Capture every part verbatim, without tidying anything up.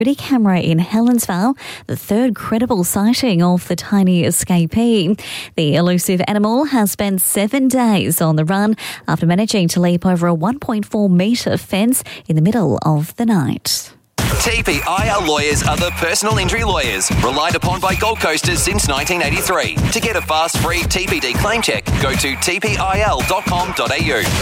security camera in Helensvale, the third credible sighting of the tiny escapee. The elusive animal has spent seven days on the run after managing to leap over a one point four metre fence in the middle of the night. T P I L lawyers are the personal injury lawyers relied upon by Gold Coasters since nineteen eighty-three. To get a fast, free T P D claim check, go to t p i l dot com dot a u.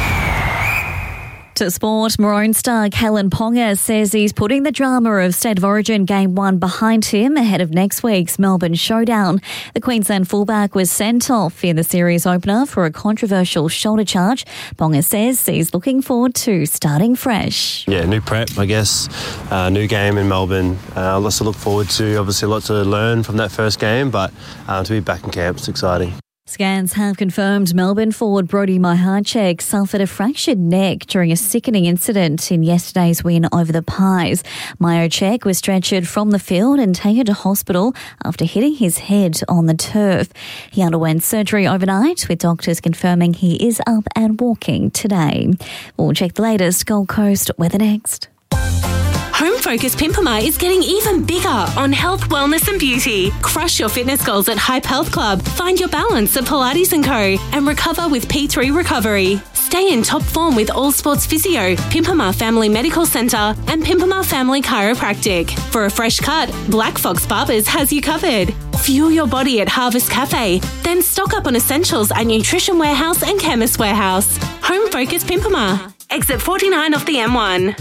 To sport, Maroon star Kalyn Ponga says he's putting the drama of State of Origin Game one behind him ahead of next week's Melbourne showdown. The Queensland fullback was sent off in the series opener for a controversial shoulder charge. Ponga says he's looking forward to starting fresh. Yeah, new prep, I guess, uh, new game in Melbourne. Uh, lots to look forward to, obviously a lot to learn from that first game, but uh, to be back in camp is exciting. Scans have confirmed Melbourne forward Brody Mihacek suffered a fractured neck during a sickening incident in yesterday's win over the Pies. Mihacek was stretchered from the field and taken to hospital after hitting his head on the turf. He underwent surgery overnight, with doctors confirming he is up and walking today. We'll check the latest Gold Coast weather next. Home Focus Pimpama is getting even bigger on health, wellness and beauty. Crush your fitness goals at Hype Health Club, find your balance at Pilates and Co, and recover with P three Recovery. Stay in top form with All Sports Physio, Pimpama Family Medical Centre and Pimpama Family Chiropractic. For a fresh cut, Black Fox Barbers has you covered. Fuel your body at Harvest Cafe, then stock up on essentials at Nutrition Warehouse and Chemist Warehouse. Home Focus Pimpama. Exit forty-nine off the M one.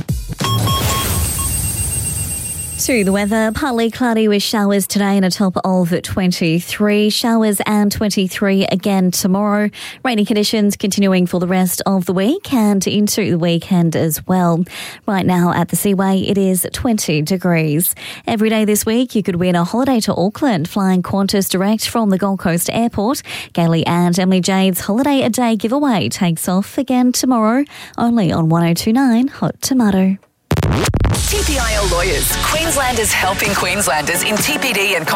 To the weather, partly cloudy with showers today and a top of twenty-three. Showers and twenty-three again tomorrow. Rainy conditions continuing for the rest of the week and into the weekend as well. Right now at the Seaway, it is twenty degrees. Every day this week, you could win a holiday to Auckland flying Qantas direct from the Gold Coast Airport. Gailey and Emily Jade's Holiday a Day giveaway takes off again tomorrow, only on one oh two point nine Hot Tomato. T P I L lawyers. Queenslanders helping Queenslanders in T P D and